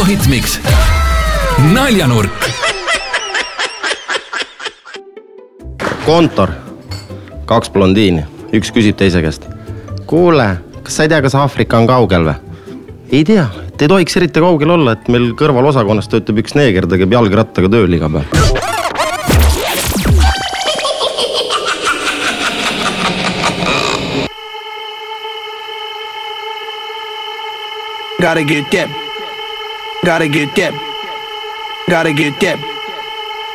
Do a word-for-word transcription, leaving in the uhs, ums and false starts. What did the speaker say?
Raadio Hitmix. Naljanurk. Kontor. Kaks blondiini. Üks küsib teise käest. Kuule, kas sa ei tea, kas Aafrika on kaugel või? Ei tea, et ei tohiks eriti kaugel olla, et meil kõrval osakonnas töötab üks neeger, ta käib jalgrattaga tööl iga päev. Gotta get that. Gotta get that. Gotta get that.